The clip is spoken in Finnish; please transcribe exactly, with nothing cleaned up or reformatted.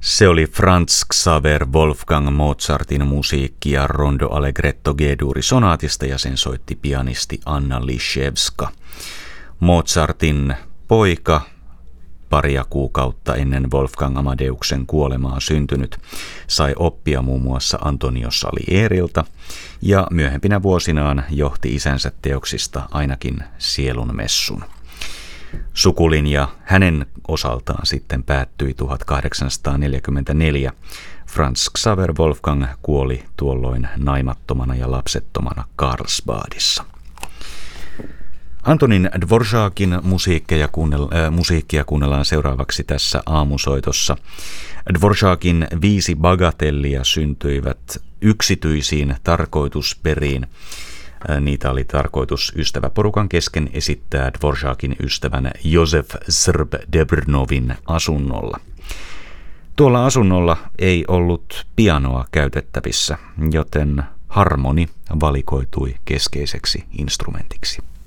Se oli Franz Xaver Wolfgang Mozartin musiikkia Rondo Allegretto G-duuri sonaatista ja sen soitti pianisti Anna Liszewska. Mozartin poika, paria kuukautta ennen Wolfgang Amadeuksen kuolemaa syntynyt, sai oppia muun muassa Antonio Salierilta ja myöhempinä vuosinaan johti isänsä teoksista ainakin Sielunmessun. Sukulinja hänen osaltaan sitten päättyi tuhatkahdeksansataaneljäkymmentäneljä. Franz Xaver Wolfgang kuoli tuolloin naimattomana ja lapsettomana Karlsbadissa. Antonin Dvořákin musiikkia, kuunnell- äh, musiikkia kuunnellaan seuraavaksi tässä aamusoitossa. Dvořákin viisi bagatellia syntyivät yksityisiin tarkoitusperiin. Niitä oli tarkoitus ystäväporukan kesken esittää Dvořákin ystävän Josef Srb-Debrnovin asunnolla. Tuolla asunnolla ei ollut pianoa käytettävissä, joten harmoni valikoitui keskeiseksi instrumentiksi.